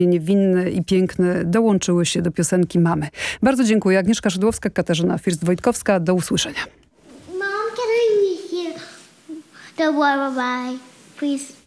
niewinny i piękny dołączyły się do piosenki Mamy. Bardzo dziękuję. Agnieszka Szydłowska, Katarzyna First-Wojtkowska. Do usłyszenia. Mom, can I meet you? The bye-bye, please.